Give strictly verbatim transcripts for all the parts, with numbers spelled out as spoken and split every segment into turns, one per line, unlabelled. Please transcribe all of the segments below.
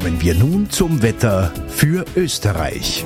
Kommen wir nun zum Wetter für Österreich.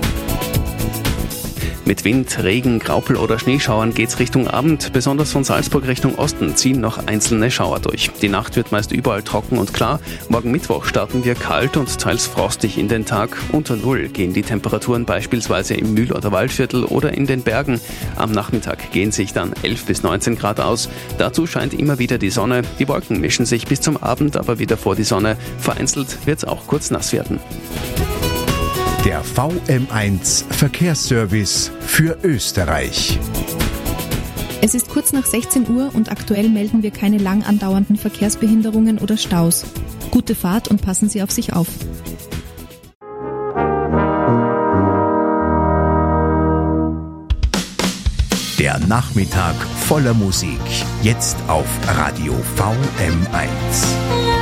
Mit Wind, Regen, Graupel oder Schneeschauern geht's Richtung Abend. Besonders von Salzburg Richtung Osten ziehen noch einzelne Schauer durch. Die Nacht wird meist überall trocken und klar. Morgen Mittwoch starten wir kalt und teils frostig in den Tag. Unter Null gehen die Temperaturen beispielsweise im Mühl- oder Waldviertel oder in den Bergen. Am Nachmittag gehen sich dann elf bis neunzehn Grad aus. Dazu scheint immer wieder die Sonne. Die Wolken mischen sich bis zum Abend aber wieder vor die Sonne. Vereinzelt wird's auch kurz nass werden.
Der V M eins Verkehrsservice für Österreich.
Es ist kurz nach sechzehn Uhr und aktuell melden wir keine lang andauernden Verkehrsbehinderungen oder Staus. Gute Fahrt und passen Sie auf sich auf.
Der Nachmittag voller Musik. Jetzt auf Radio V M eins.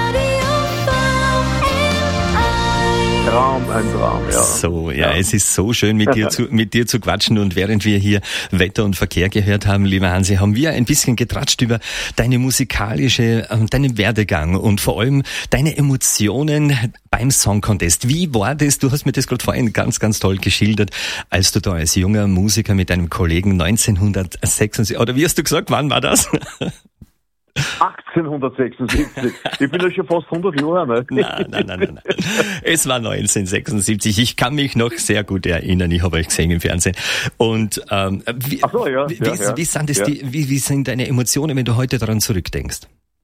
Traum, ein Traum, ja.
So, ja,
ja,
es ist so schön, mit dir zu, mit dir zu quatschen. Und während wir hier Wetter und Verkehr gehört haben, lieber Hansi, haben wir ein bisschen getratscht über deine musikalische, deinen Werdegang und vor allem deine Emotionen beim Song Contest. Wie war das? Du hast mir das gerade vorhin ganz, ganz toll geschildert, als du da als junger Musiker mit deinem Kollegen neunzehnhundertsechsundsiebzig, oder wie hast du gesagt, wann war das?
achtzehnhundertsechsundsiebzig. Ich bin ja schon fast hundert Jahre, ne?
Nein, nein, nein, nein, nein. Es war neunzehnhundertsechsundsiebzig. Ich kann mich noch sehr gut erinnern. Ich habe euch gesehen im Fernsehen. Und ähm, wie,
Ach so, ja,
wie,
ja,
wie,
ja.
wie, sind das
ja.
die, wie, wie sind deine Emotionen, wenn du heute daran zurückdenkst?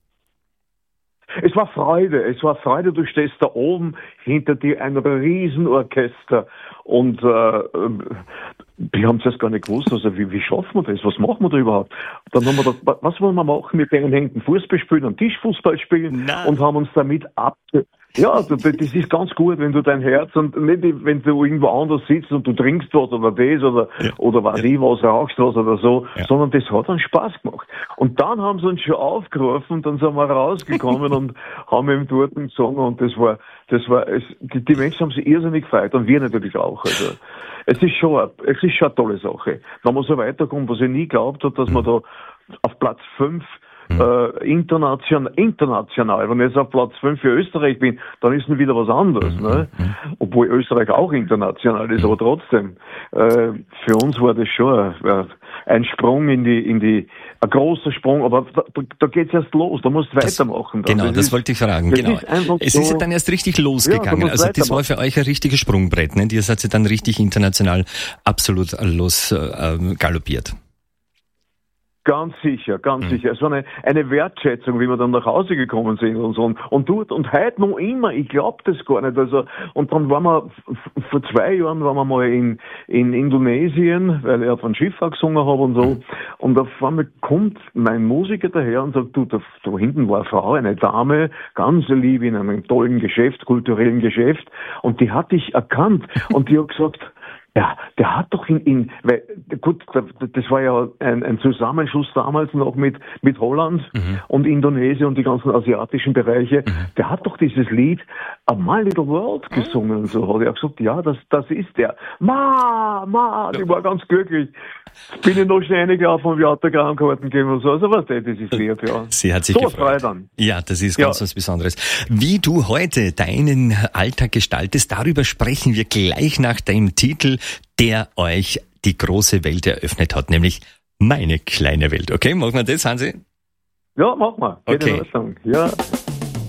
Es war Freude, es war Freude, du stehst da oben, hinter dir ein Riesenorchester und äh, wir haben es erst gar nicht gewusst, also wie, wie schaffen wir das, was machen wir da überhaupt? Dann haben wir gedacht, was wollen wir machen mit denen Händen? Fußball spielen und Tischfußball spielen Nein. und haben uns damit ab... Ja, das ist ganz gut, wenn du dein Herz und nicht, wenn du irgendwo anders sitzt und du trinkst was oder das oder, ja. oder was ja. ich was, rauchst was oder so, ja. sondern das hat dann Spaß gemacht. Und dann haben sie uns schon aufgerufen und dann sind wir rausgekommen und haben eben dort gesungen und das war, das war, es, die, die Menschen haben sich irrsinnig gefreut und wir natürlich auch, also. Es ist schon, es ist schon eine tolle Sache. Wenn man so weiterkommt, was ich nie geglaubt habe, dass man da auf Platz fünf Mhm. Äh, international, international. Wenn ich jetzt auf Platz fünf für Österreich bin, dann ist es wieder was anderes, mhm. ne? Obwohl Österreich auch international ist, mhm. aber trotzdem, äh, für uns war das schon äh, ein Sprung in die, in die, ein großer Sprung, aber da, da geht's erst los, da musst du das, weitermachen. Dann.
Genau, das, das ist, wollte ich fragen, genau. Ist es
so,
ist ja dann erst richtig losgegangen, ja, also das war für euch ein richtiges Sprungbrett, ne? Ihr seid ja dann richtig international absolut los äh, galoppiert.
Ganz sicher, ganz
mhm.
sicher. Es war eine, eine Wertschätzung, wie wir dann nach Hause gekommen sind und so. Und, und dort, und heute noch immer, ich glaub das gar nicht. Also, und dann waren wir, vor zwei Jahren waren wir mal in, in Indonesien, weil ich auf einem Schiff auch gesungen habe und so. Mhm. Und auf einmal kommt mein Musiker daher und sagt, du, da, da hinten war eine Frau, eine Dame, ganz lieb in einem tollen Geschäft, kulturellen Geschäft. Und die hat dich erkannt. Und die hat gesagt, ja, der hat doch in, in weil, gut, das war ja ein, ein Zusammenschluss damals noch mit, mit Holland mhm. und Indonesien und die ganzen asiatischen Bereiche. Mhm. Der hat doch dieses Lied A My Little World gesungen und so. Hat er gesagt, ja, das, das ist der. Ma, ma, die war ganz glücklich. Bin ich noch schnell reingelaufen und wir Autogrammkarten gegeben und so. Also was, das ist lieb, ja.
Sie hat sich
so
gefreut.
Dann.
Ja, das ist ganz ja. was Besonderes. Wie du heute deinen Alltag gestaltest, darüber sprechen wir gleich nach dem Titel, der euch die große Welt eröffnet hat, nämlich Meine kleine Welt. Okay, machen wir das, Hansi?
Ja, machen wir. Geht
okay.
in Ordnung. Ja.